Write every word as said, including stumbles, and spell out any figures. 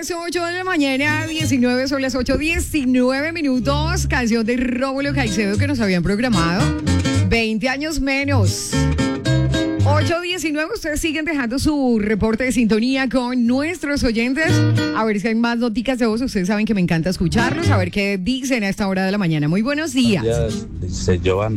las ocho de la mañana, diecinueve, son las ocho, diecinueve minutos. Canción de Rómulo Caicedo que nos habían programado. veinte años menos. ocho diecinueve, ustedes siguen dejando su reporte de sintonía con nuestros oyentes. A ver si hay más noticas de voz. Ustedes saben que me encanta escucharlos. A ver qué dicen a esta hora de la mañana. Muy buenos días. Buenos días, dice Giovanna.